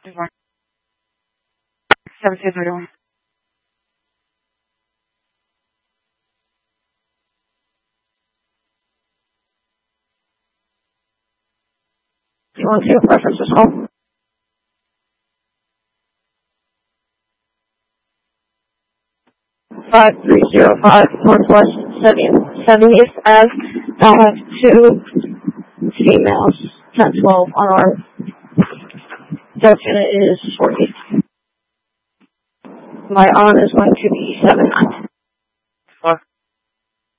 720. 212 references home. 5305 Northwest 70th Ave. I have two females, 1012 on our death unit is 40. My aunt is going to be 719.